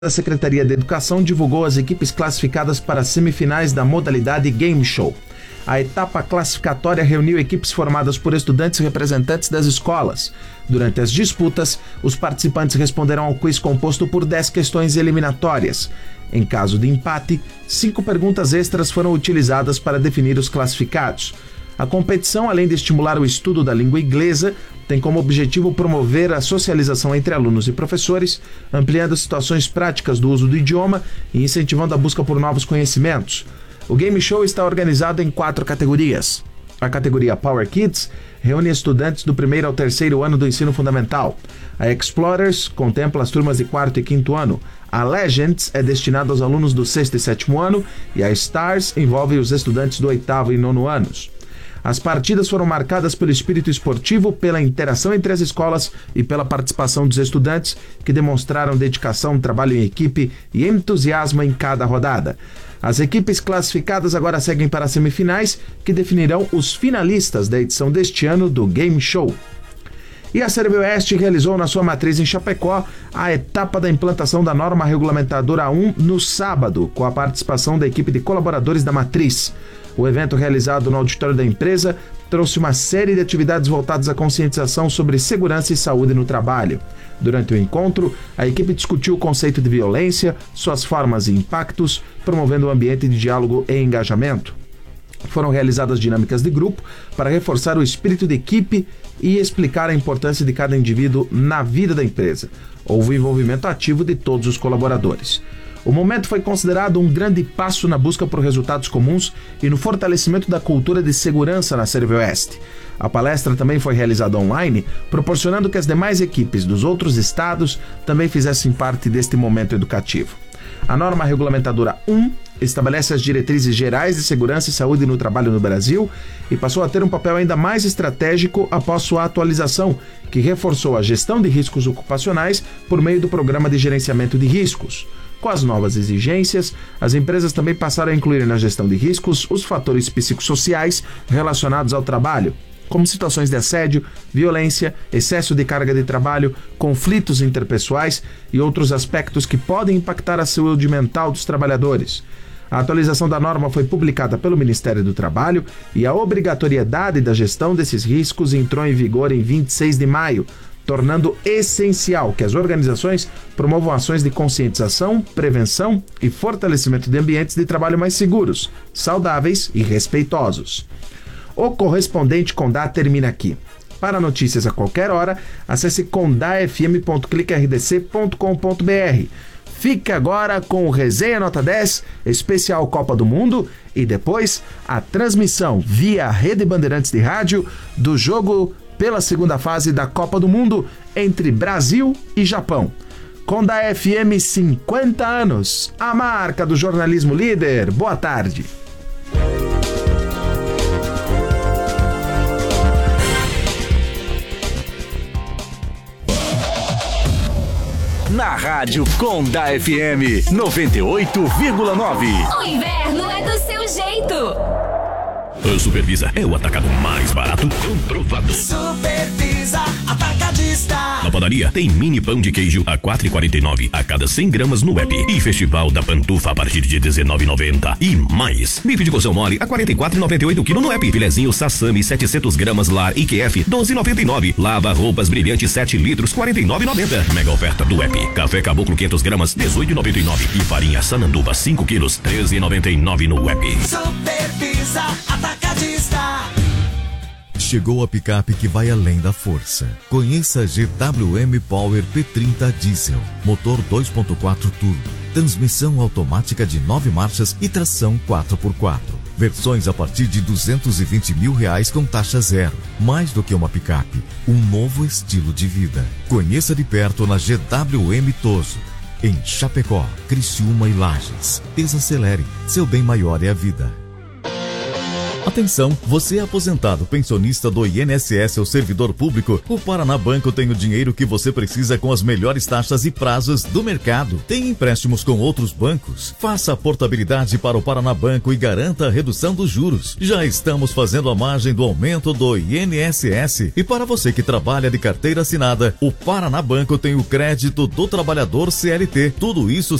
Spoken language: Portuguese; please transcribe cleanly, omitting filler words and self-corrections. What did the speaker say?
A Secretaria de Educação divulgou as equipes classificadas para as semifinais da modalidade Game Show. A etapa classificatória reuniu equipes formadas por estudantes e representantes das escolas. Durante as disputas, os participantes responderam ao quiz composto por 10 questões eliminatórias. Em caso de empate, 5 perguntas extras foram utilizadas para definir os classificados. A competição, além de estimular o estudo da língua inglesa, tem como objetivo promover a socialização entre alunos e professores, ampliando situações práticas do uso do idioma e incentivando a busca por novos conhecimentos. O Game Show está organizado em 4 categorias. A categoria Power Kids reúne estudantes do 1º ao 3º ano do ensino fundamental. A Explorers contempla as turmas de 4º e 5º ano. A Legends é destinada aos alunos do 6º e 7º ano e a Stars envolve os estudantes do 8º e 9º anos. As partidas foram marcadas pelo espírito esportivo, pela interação entre as escolas e pela participação dos estudantes, que demonstraram dedicação, trabalho em equipe e entusiasmo em cada rodada. As equipes classificadas agora seguem para as semifinais, que definirão os finalistas da edição deste ano do Game Show. E a CERVEL-Oeste realizou na sua matriz em Chapecó a etapa da implantação da norma regulamentadora 1 no sábado, com a participação da equipe de colaboradores da matriz. O evento, realizado no auditório da empresa, trouxe uma série de atividades voltadas à conscientização sobre segurança e saúde no trabalho. Durante o encontro, a equipe discutiu o conceito de violência, suas formas e impactos, promovendo um ambiente de diálogo e engajamento. Foram realizadas dinâmicas de grupo para reforçar o espírito de equipe e explicar a importância de cada indivíduo na vida da empresa. Houve o envolvimento ativo de todos os colaboradores. O momento foi considerado um grande passo na busca por resultados comuns e no fortalecimento da cultura de segurança na CERVEL-Oeste. A palestra também foi realizada online, proporcionando que as demais equipes dos outros estados também fizessem parte deste momento educativo. A norma regulamentadora 1 estabelece as diretrizes gerais de segurança e saúde no trabalho no Brasil e passou a ter um papel ainda mais estratégico após sua atualização, que reforçou a gestão de riscos ocupacionais por meio do Programa de Gerenciamento de Riscos. Com as novas exigências, as empresas também passaram a incluir na gestão de riscos os fatores psicossociais relacionados ao trabalho, como situações de assédio, violência, excesso de carga de trabalho, conflitos interpessoais e outros aspectos que podem impactar a saúde mental dos trabalhadores. A atualização da norma foi publicada pelo Ministério do Trabalho e a obrigatoriedade da gestão desses riscos entrou em vigor em 26 de maio, tornando essencial que as organizações promovam ações de conscientização, prevenção e fortalecimento de ambientes de trabalho mais seguros, saudáveis e respeitosos. O correspondente Condá termina aqui. Para notícias a qualquer hora, acesse condafm.clickrdc.com.br. Fique agora com o Resenha Nota 10, especial Copa do Mundo, e depois a transmissão via Rede Bandeirantes de Rádio do jogo pela segunda fase da Copa do Mundo entre Brasil e Japão. Condá FM 50 anos, a marca do jornalismo líder. Boa tarde. Na Rádio Condá FM 98,9. O inverno é do seu jeito. A Supervisa é o atacado mais barato comprovado. Supervisa Atacadista. Na padaria tem mini pão de queijo a R$ 4,49 a cada 100 gramas no app. E Festival da Pantufa a partir de R$ 19,90. E mais. Bife de coção mole a R$ 44,98 quilo no app. Filezinho Sassami 700 gramas Lar IQF R$ 12,99. Lava roupas brilhantes 7 litros R$ 49,90. Mega oferta do app. Café Caboclo 500 gramas R$ 18,99. E farinha Sananduva 5 quilos R$ 13,99 no app. Supervisa Atacadista. Chegou a picape que vai além da força. Conheça a GWM Power P30 Diesel. Motor 2.4 turbo, transmissão automática de 9 marchas e tração 4x4. Versões a partir de R$ 220 mil com taxa zero. Mais do que uma picape, um novo estilo de vida. Conheça de perto na GWM Toso. Em Chapecó, Criciúma e Lages. Desacelere, seu bem maior é a vida. Atenção, você é aposentado, pensionista do INSS ou servidor público, o Paraná Banco tem o dinheiro que você precisa com as melhores taxas e prazos do mercado. Tem empréstimos com outros bancos? Faça a portabilidade para o Paraná Banco e garanta a redução dos juros. Já estamos fazendo a margem do aumento do INSS. E para você que trabalha de carteira assinada, o Paraná Banco tem o crédito do trabalhador CLT. Tudo isso